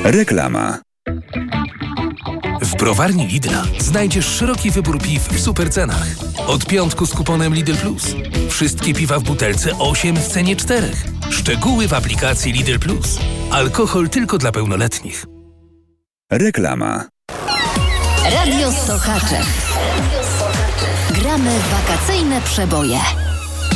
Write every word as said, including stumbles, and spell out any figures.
Reklama. W browarni Lidla znajdziesz szeroki wybór piw w supercenach. Od piątku z kuponem Lidl Plus. Wszystkie piwa w butelce osiem w cenie czterech. Szczegóły w aplikacji Lidl Plus. Alkohol tylko dla pełnoletnich. Reklama. Radio Sochaczek. Gramy w wakacyjne przeboje.